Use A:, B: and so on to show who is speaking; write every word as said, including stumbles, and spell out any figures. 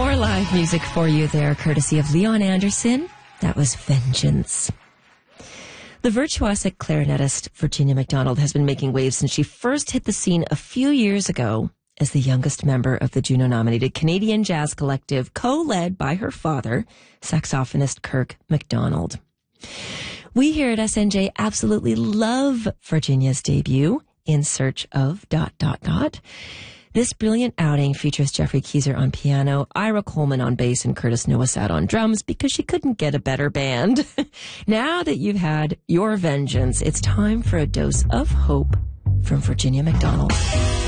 A: More live music for you there, courtesy of Leon Anderson. That was Vengeance. The virtuosic clarinetist Virginia McDonald has been making waves since she first hit the scene a few years ago as the youngest member of the Juno-nominated Canadian Jazz Collective, co-led by her father, saxophonist Kirk McDonald. We here at S N J absolutely love Virginia's debut, In Search of... dot dot dot. This brilliant outing features Jeffrey Keyser on piano, Ira Coleman on bass, and Curtis Nowosad on drums because she couldn't get a better band. Now that you've had your vengeance, it's time for a dose of hope from Virginia McDonald.